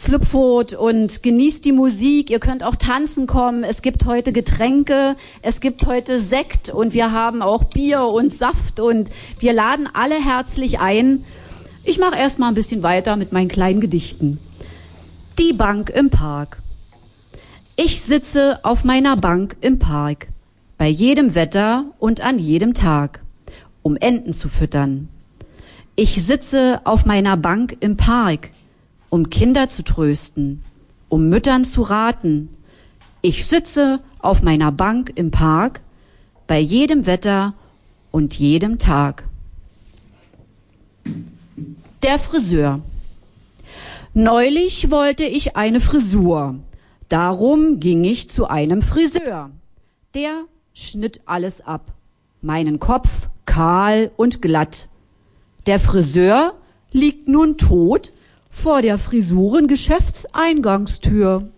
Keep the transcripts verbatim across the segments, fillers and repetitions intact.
Slipford und genießt die Musik. Ihr könnt auch tanzen kommen. Es gibt heute Getränke, es gibt heute Sekt und wir haben auch Bier und Saft und wir laden alle herzlich ein. Ich mache erst mal ein bisschen weiter mit meinen kleinen Gedichten. Die Bank im Park. Ich sitze auf meiner Bank im Park, bei jedem Wetter und an jedem Tag, um Enten zu füttern. Ich sitze auf meiner Bank im Park, um Kinder zu trösten, um Müttern zu raten. Ich sitze auf meiner Bank im Park, bei jedem Wetter und jedem Tag. Der Friseur. Neulich wollte ich eine Frisur, darum ging ich zu einem Friseur. Der schnitt alles ab, meinen Kopf kahl und glatt. Der Friseur liegt nun tot vor der Frisurengeschäftseingangstür.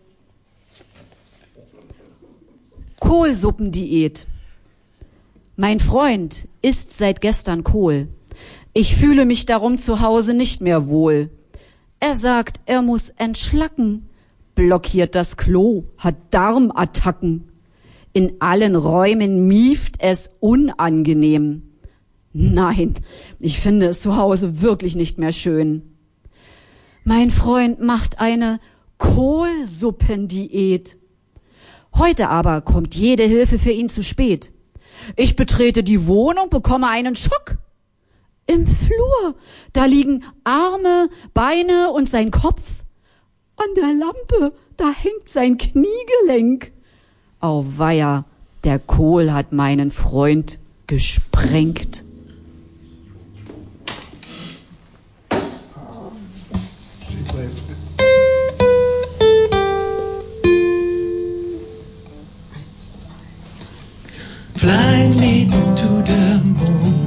Kohlsuppendiät. Mein Freund isst seit gestern Kohl. Ich fühle mich darum zu Hause nicht mehr wohl. Er sagt, er muss entschlacken, blockiert das Klo, hat Darmattacken. In allen Räumen mieft es unangenehm. Nein, ich finde es zu Hause wirklich nicht mehr schön. Mein Freund macht eine Kohlsuppendiät. Heute aber kommt jede Hilfe für ihn zu spät. Ich betrete die Wohnung, bekomme einen Schock. Im Flur, da liegen Arme, Beine und sein Kopf. An der Lampe, da hängt sein Kniegelenk. Auweia, der Kohl hat meinen Freund gesprengt. Fly me to the moon.